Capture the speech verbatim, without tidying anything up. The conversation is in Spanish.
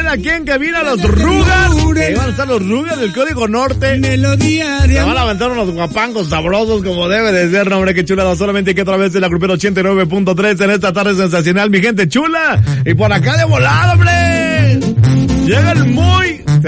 aquí en cabina los Rugas. Ahí van a estar los Rugas del Código Norte. Se van a aventar unos guapangos sabrosos como debe de ser, no, hombre, qué chula. Solamente que otra vez en la Grupera ochenta y nueve punto tres en esta tarde sensacional, mi gente chula. Y por acá de volado, hombre. Llega el muy